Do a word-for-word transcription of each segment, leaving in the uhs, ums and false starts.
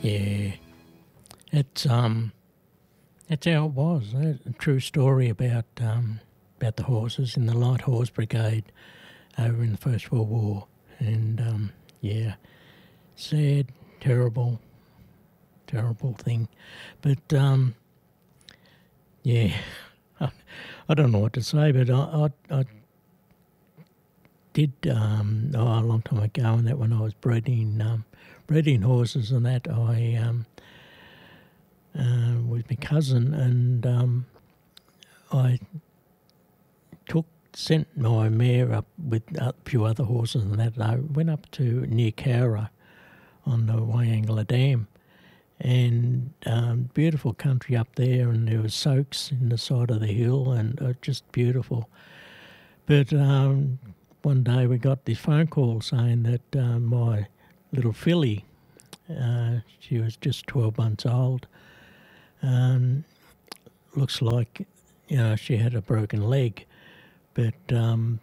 Yeah, it's um, that's how it was. A true story about um, about the horses in the Light Horse Brigade over in the First World War, and um, yeah, sad, terrible, terrible thing, but um, yeah, I don't know what to say, but I I, I did um, oh, a long time ago, and that when I was breeding um, breeding horses and that I. Um, Uh, with my cousin, and um, I took sent my mare up with a few other horses and that. And I went up to near Cowra on the Wayangala Dam, and um, beautiful country up there, and there was soaks in the side of the hill, and uh, just beautiful. But um, one day we got this phone call saying that uh, my little filly, uh, she was just twelve months old. Um, looks like, you know, she had a broken leg, but um,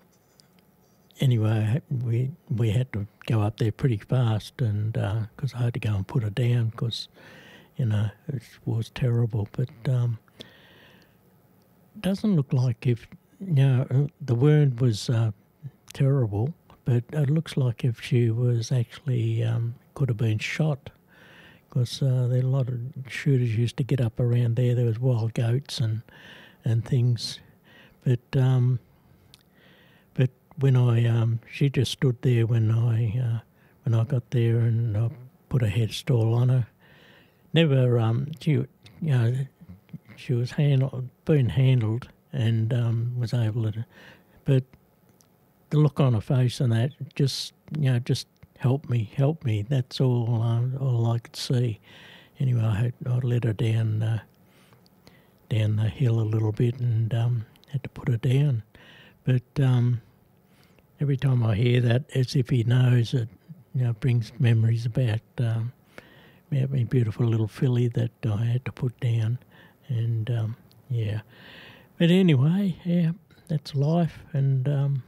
anyway, we we had to go up there pretty fast, and because uh, I had to go and put her down because, you know, it was terrible. But um, doesn't look like if, you know, the wound was uh, terrible, but it looks like if she was actually um, could have been shot. Because uh, there are a lot of shooters used to get up around there. There was wild goats and and things, but um, but when I um, she just stood there when I uh, when I got there, and I put a headstall on her. Never um, she you know she was handled, being handled, and um, was able to, but the look on her face and that just you know just. Help me, help me. That's all. Uh, all I could see. Anyway, I, had, I let her down, uh, down the hill a little bit, and um, had to put her down. But um, every time I hear that, as if he knows it, you know, brings memories about um, about my beautiful little filly that I had to put down, and um, yeah. But anyway, yeah, that's life, and. Um,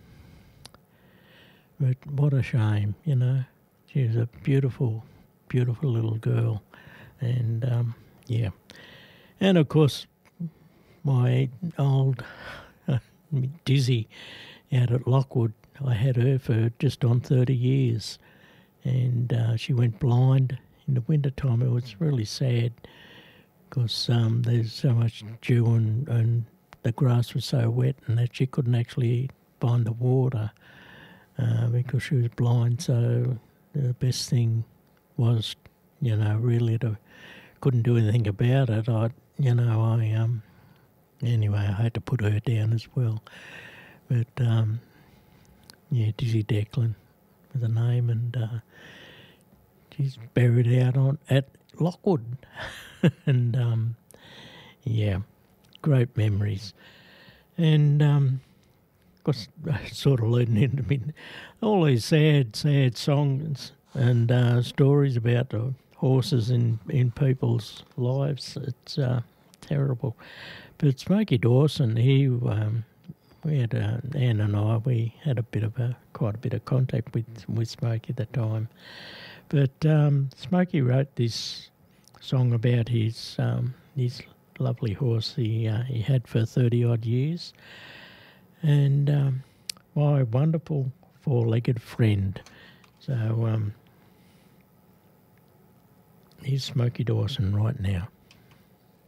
But what a shame, you know. She was a beautiful, beautiful little girl. And, um, yeah. And, of course, my old uh, Dizzy out at Lockwood, I had her for just on thirty years. And uh, she went blind in the winter time. It was really sad because um, there's so much dew and, and the grass was so wet and that she couldn't actually find the water. Uh, because she was blind, so the best thing was, you know, really to couldn't do anything about it. I, you know, I um, anyway, I had to put her down as well. But um, yeah, Dizzy Declan was the name, and uh, she's buried out on at Lockwood, and um, yeah, great memories, and. Um, Because sort of leading into me, all these sad, sad songs and uh, stories about the horses in, in people's lives. It's uh, terrible. But Smokey Dawson, he, um, we had, uh, Anne and I, we had a bit of a, quite a bit of contact with, with Smokey at the time. But um, Smokey wrote this song about his, um, his lovely horse he, uh, he had for thirty odd years. And um, my wonderful four-legged friend. So um, here's Smokey Dawson right now.